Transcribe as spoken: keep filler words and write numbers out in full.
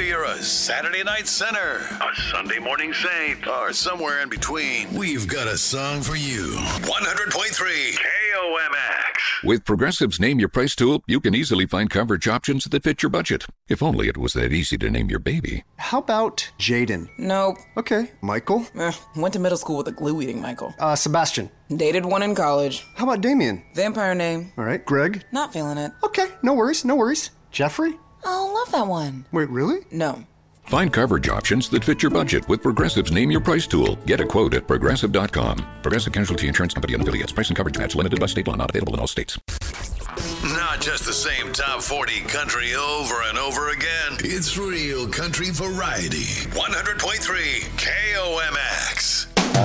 Whether you're a Saturday night sinner, a Sunday morning saint, or somewhere in between, we've got a song for you. one hundred point three K O M X. With Progressive's Name Your Price tool, you can easily find coverage options that fit your budget. If only it was that easy to name your baby. How about Jaden? Nope. Okay. Michael? Eh, went to middle school with a glue-eating Michael. Uh, Sebastian? Dated one in college. How about Damien? Vampire name. All right. Greg? Not feeling it. Okay. No worries. No worries. Jeffrey? Oh, love that one. Wait, really? No. Find coverage options that fit your budget with Progressive's Name Your Price tool. Get a quote at Progressive dot com. Progressive Casualty Insurance Company and affiliates. Price and coverage match limited by state law. Not available in all states. Not just the same top forty country over and over again. It's real country variety. one hundred point three K O M X.